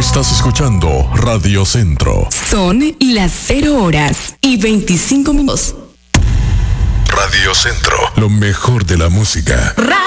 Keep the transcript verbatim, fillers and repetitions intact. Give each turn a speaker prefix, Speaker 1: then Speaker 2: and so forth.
Speaker 1: Estás escuchando Radio Centro.
Speaker 2: Son las cero horas y veinticinco minutos.
Speaker 1: Radio Centro. Lo mejor de la música.